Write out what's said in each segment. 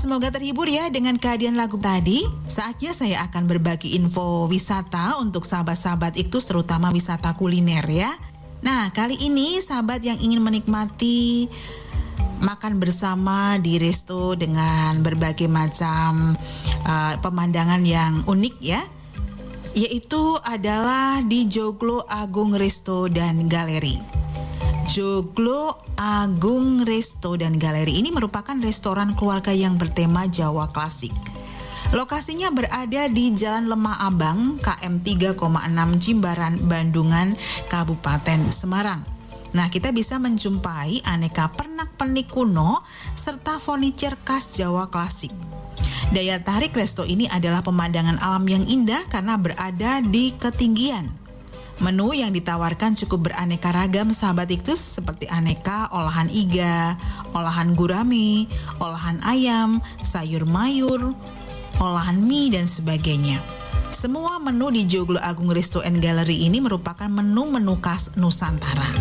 semoga terhibur ya dengan kehadiran lagu tadi. Saatnya saya akan berbagi info wisata untuk sahabat-sahabat itu, terutama wisata kuliner ya. Nah, kali ini sahabat yang ingin menikmati makan bersama di resto dengan berbagai macam pemandangan yang unik ya, yaitu adalah di Joglo Agung Resto dan Galeri. Joglo Agung Resto dan Galeri ini merupakan restoran keluarga yang bertema Jawa klasik. Lokasinya berada di Jalan Lemah Abang, KM 3,6 Jimbaran, Bandungan, Kabupaten Semarang. Nah, kita bisa menjumpai aneka pernak-pernik kuno serta furniture khas Jawa klasik. Daya tarik resto ini adalah pemandangan alam yang indah karena berada di ketinggian. Menu yang ditawarkan cukup beraneka ragam sahabat Iktus, seperti aneka olahan iga, olahan gurame, olahan ayam, sayur mayur, olahan mie dan sebagainya. Semua menu di Joglo Agung Resto and Gallery ini merupakan menu-menu khas Nusantara.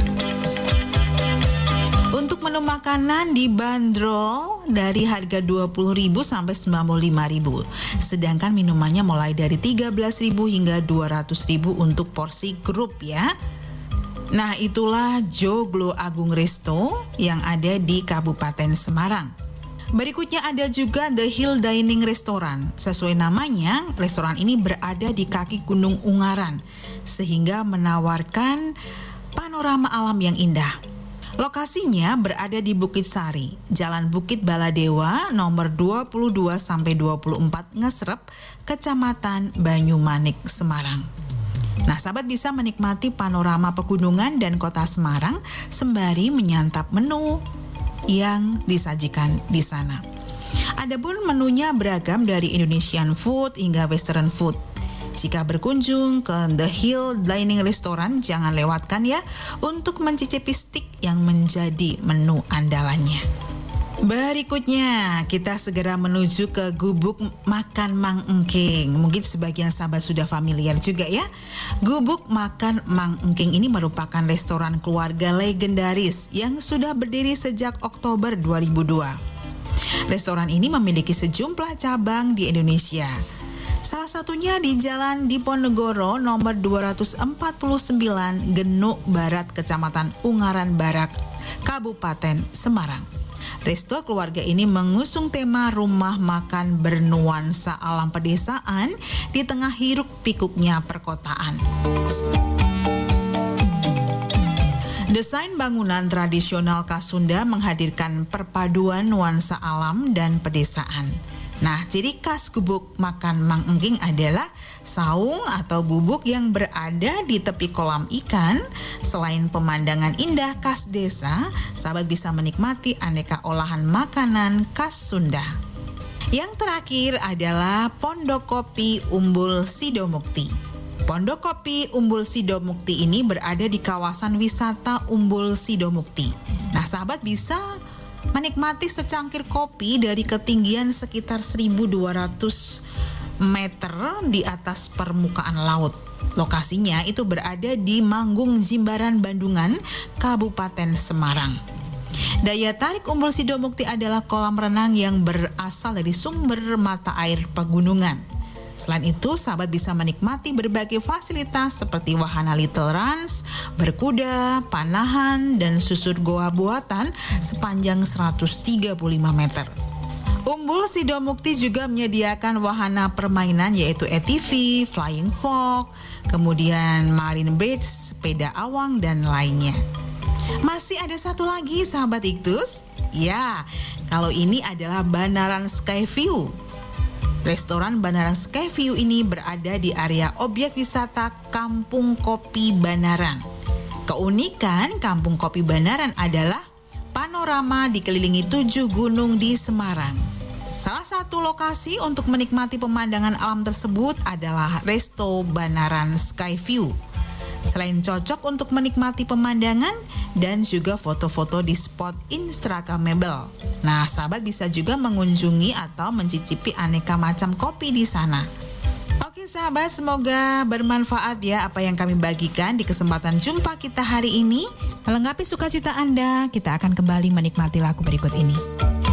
Untuk menu makanan dibanderol dari harga 20.000 sampai 95.000. Sedangkan minumannya mulai dari 13.000 hingga 200.000 untuk porsi grup ya. Nah, itulah Joglo Agung Resto yang ada di Kabupaten Semarang. Berikutnya ada juga The Hill Dining Restaurant. Sesuai namanya, restoran ini berada di kaki Gunung Ungaran sehingga menawarkan panorama alam yang indah. Lokasinya berada di Bukit Sari, Jalan Bukit Baladewa, nomor 22-24 Ngesrep, Kecamatan Banyumanik, Semarang. Nah, sahabat bisa menikmati panorama pegunungan dan kota Semarang sembari menyantap menu yang disajikan di sana. Adapun menunya beragam dari Indonesian food hingga Western food. Jika berkunjung ke The Hill Dining Restaurant, jangan lewatkan ya untuk mencicipi steak yang menjadi menu andalannya. Berikutnya, kita segera menuju ke Gubuk Makan Mang Engking. Mungkin sebagian sahabat sudah familiar juga ya. Gubuk Makan Mang Engking ini merupakan restoran keluarga legendaris yang sudah berdiri sejak Oktober 2002. Restoran ini memiliki sejumlah cabang di Indonesia. Salah satunya di Jalan Diponegoro nomor 249 Genuk Barat, Kecamatan Ungaran Barat, Kabupaten Semarang. Resto keluarga ini mengusung tema rumah makan bernuansa alam pedesaan di tengah hiruk pikuknya perkotaan. Desain bangunan tradisional khas Sunda menghadirkan perpaduan nuansa alam dan pedesaan. Nah, ciri khas Gubuk Makan Mang Engking adalah saung atau gubuk yang berada di tepi kolam ikan. Selain pemandangan indah khas desa, sahabat bisa menikmati aneka olahan makanan khas Sunda. Yang terakhir adalah Pondok Kopi Umbul Sidomukti. Pondok Kopi Umbul Sidomukti ini berada di kawasan wisata Umbul Sidomukti. Nah, sahabat bisa menikmati secangkir kopi dari ketinggian sekitar 1.200 meter di atas permukaan laut. Lokasinya itu berada di Manggung Jimbaran, Bandungan, Kabupaten Semarang. Daya tarik Umbul Sidomukti adalah kolam renang yang berasal dari sumber mata air pegunungan. Selain itu, sahabat bisa menikmati berbagai fasilitas seperti wahana Little Runs, berkuda, panahan, dan susur goa buatan sepanjang 135 meter. Umbul Sidomukti juga menyediakan wahana permainan yaitu ATV, Flying Fox, kemudian Marine Bridge, sepeda awang, dan lainnya. Masih ada satu lagi sahabat Iktus. Ya, kalau ini adalah Banaran Skyview. Restoran Banaran Skyview ini berada di area objek wisata Kampung Kopi Banaran. Keunikan Kampung Kopi Banaran adalah panorama dikelilingi 7 gunung di Semarang. Salah satu lokasi untuk menikmati pemandangan alam tersebut adalah Resto Banaran Skyview. Selain cocok untuk menikmati pemandangan dan juga foto-foto di spot instagramable. Nah, sahabat bisa juga mengunjungi atau mencicipi aneka macam kopi di sana. Oke sahabat, semoga bermanfaat ya apa yang kami bagikan di kesempatan jumpa kita hari ini. Melengkapi sukacita Anda, kita akan kembali menikmati lagu berikut ini.